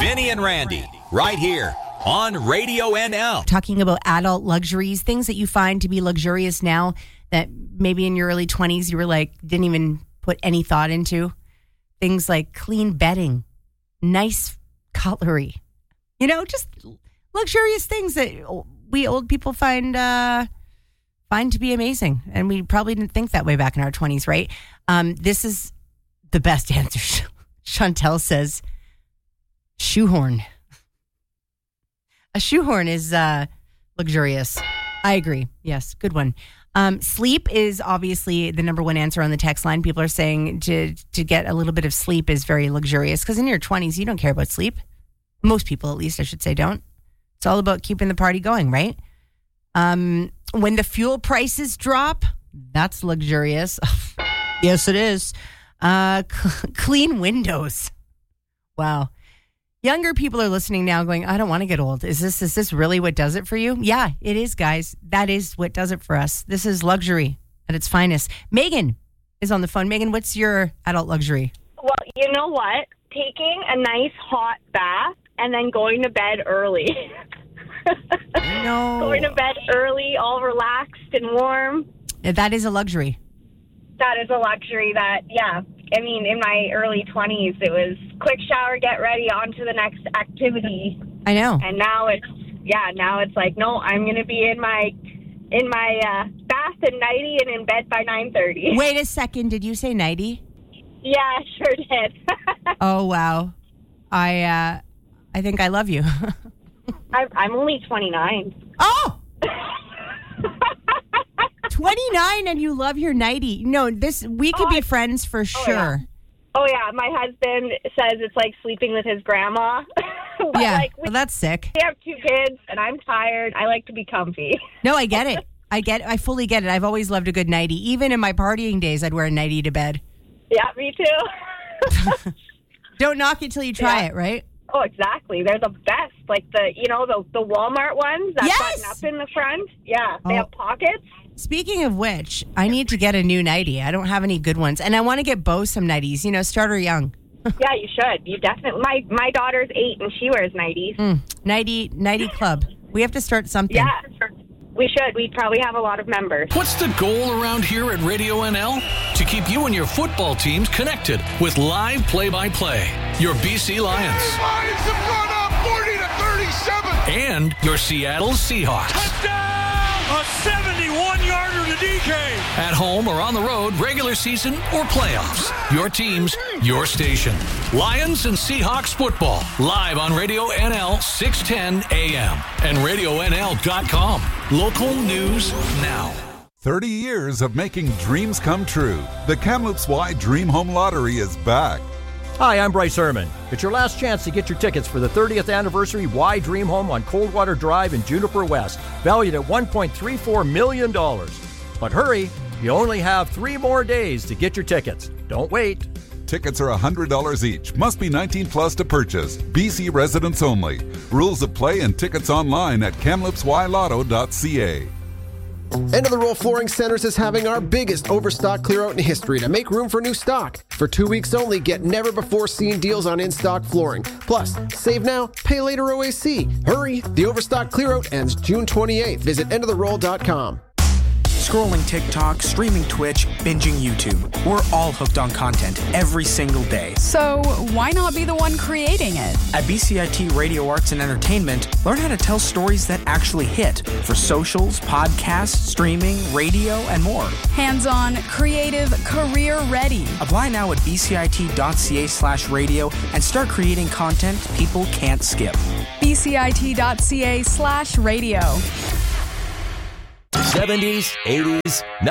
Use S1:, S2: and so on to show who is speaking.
S1: Vinny and Randy, right here on Radio NL.
S2: Talking about adult luxuries, things that you find to be luxurious now that maybe in your early 20s you were like, didn't even put any thought into. Things like clean bedding, nice cutlery, just luxurious things that we old people find to be amazing. And we probably didn't think that way back in our 20s, right? This is the best answer. Chantel says, shoehorn. A shoehorn is luxurious. I agree. Yes, good one. Sleep is obviously the number one answer on the text line. People are saying to get a little bit of sleep is very luxurious because in your 20s, you don't care about sleep. Most people, at least, I should say, don't. It's all about keeping the party going, right? When the fuel prices drop, that's luxurious. Yes, it is. Clean windows. Wow. Younger people are listening now going, I don't want to get old. Is this really what does it for you? Yeah, it is, guys. That is what does it for us. This is luxury at its finest. Megan is on the phone. Megan, what's your adult luxury?
S3: Well, you know what? Taking a nice hot bath and then going to bed early.
S2: No.
S3: Going to bed early, all relaxed and warm.
S2: That is a luxury.
S3: That is a luxury that, in my early 20s, it was quick shower, get ready, on to the next activity.
S2: I know.
S3: And now it's like, no, I'm going to be in my bath and nightie and in bed by 9:30.
S2: Wait a second. Did you say nightie?
S3: Yeah, I sure did.
S2: Oh, wow. I think I love you.
S3: I'm only 29.
S2: Oh! 29 and you love your nightie. No, we could be friends for sure.
S3: Oh, yeah. My husband says it's like sleeping with his grandma.
S2: Yeah, well, that's sick.
S3: We have 2 kids, and I'm tired. I like to be comfy.
S2: No, I get it. I fully get it. I've always loved a good nightie. Even in my partying days, I'd wear a nightie to bed.
S3: Yeah, me too.
S2: Don't knock it till you try it, right?
S3: Oh, exactly. They're the best. Like the Walmart ones that button up in the front. Yeah, they have pockets.
S2: Speaking of which, I need to get a new nightie. I don't have any good ones. And I want to get Bo some nighties. Start her young.
S3: Yeah, you should. You definitely. My daughter's 8 and she wears nighties.
S2: Nightie club. We have to start something.
S3: Yeah, we should. We'd probably have a lot of members.
S4: What's the goal around here at Radio NL? To keep you and your football teams connected with live play-by-play. Your BC Lions.
S5: Lions have gone up 40-37.
S4: And your Seattle Seahawks.
S5: Touchdown! A 71-yarder to DK.
S4: At home or on the road, regular season or playoffs. Your teams, your station. Lions and Seahawks football. Live on Radio NL 610 AM. And RadioNL.com. Local news now.
S6: 30 years of making dreams come true. The Kamloops Y Dream Home Lottery is back.
S7: Hi, I'm Bryce Herman. It's your last chance to get your tickets for the 30th anniversary Y Dream Home on Coldwater Drive in Juniper West, valued at $1.34 million. But hurry, you only have 3 more days to get your tickets. Don't wait.
S6: Tickets are $100 each. Must be 19 plus to purchase. BC residents only. Rules of play and tickets online at kamloopsylotto.ca.
S8: End of the Roll Flooring Centers is having our biggest overstock clear out in history to make room for new stock. For 2 weeks only, get never before seen deals on in-stock flooring. Plus, save now, pay later OAC. Hurry, the overstock clear out ends June 28th. Visit endoftheroll.com.
S9: Scrolling TikTok, streaming Twitch, binging YouTube. We're all hooked on content every single day.
S10: So why not be the one creating it?
S9: At BCIT Radio Arts and Entertainment, learn how to tell stories that actually hit for socials, podcasts, streaming, radio, and more.
S10: Hands-on, creative, career-ready.
S9: Apply now at bcit.ca/radio and start creating content people can't skip.
S10: bcit.ca/radio.
S11: 70s, 80s,